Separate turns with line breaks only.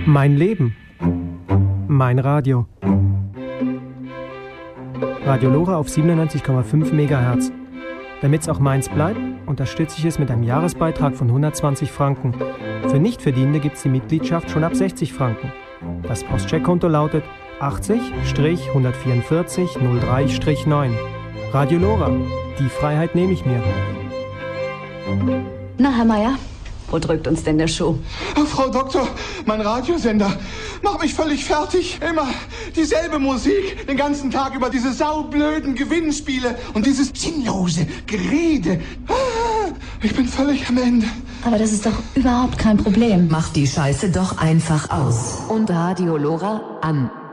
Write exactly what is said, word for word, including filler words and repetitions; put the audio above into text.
Mein Leben. Mein Radio. Radio Lora auf siebenundneunzig Komma fünf Megahertz. Damit es auch meins bleibt, unterstütze ich es mit einem Jahresbeitrag von hundertzwanzig Franken. Für Nichtverdienende gibt es die Mitgliedschaft schon ab sechzig Franken. Das Postcheckkonto lautet achtzig hundertvierundvierzig null drei neun. Radio Lora. Die Freiheit nehme ich mir.
Na, Herr Meier, wo drückt uns denn der Schuh?
Oh, Frau Doktor, mein Radiosender macht mich völlig fertig. Immer dieselbe Musik, den ganzen Tag über diese saublöden Gewinnspiele und dieses sinnlose Gerede. Ich bin völlig am Ende.
Aber das ist doch überhaupt kein Problem.
Mach die Scheiße doch einfach aus. Und Radio Lora an.